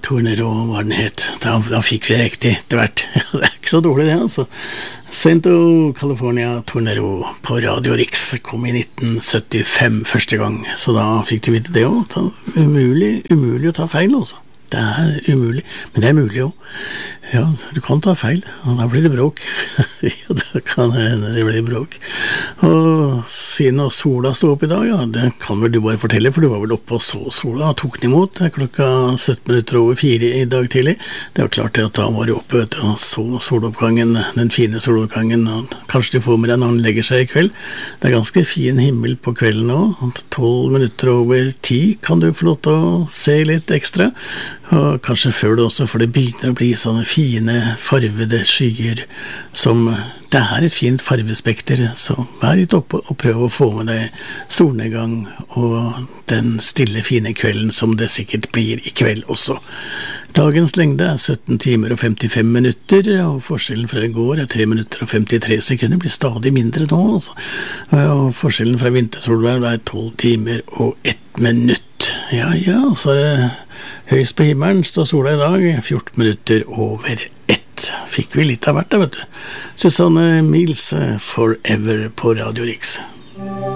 Tornero var den het. Da fikk vi riktig etter hvert. Det ikke så dårlig det, altså. Centro California Tornero på Radio Rix kom i 1975 første gang, så da fikk du vite det også. Umulig å ta feil, altså. Det umulig, men det mulig også. Ja, du kan ta feil, og da blir det bråk. Ja, da kan det bli bråk. Og siden sola stod opp i dag, ja, det kan vel du bare fortelle, for du var vel oppe og så sola, og tok den imot klokka 17:17 i dag tidlig. Det var klart at da var du oppe, vet du, og så soloppgangen, den fine soloppgangen, og kanskje du får med deg når den legger seg i kveld. Det ganske fin himmel på kvelden nå, 10:12 kan du få lov til å se litt ekstra, og kanskje før det også, for det begynner å bli sånne fine, farvede skyer som det et fint farvespekter, så vær litt oppe og prøv å få med deg solnedgang og den stille, fine kvelden som det sikkert blir i kveld også. Dagens lengde 17 timer og 55 minutter, og forskjellen fra i går 3 minutter og 53 sekunder, blir stadig mindre nå, altså. Og forskjellen fra vintersolvær 12 timer og 1 minutt. Ja, så det høyst på himmelen, står sola i dag, 14 minutter over 1. Fikk vi litt av hvert da, vet du. Susanne Mills, Forever på Radio Rix.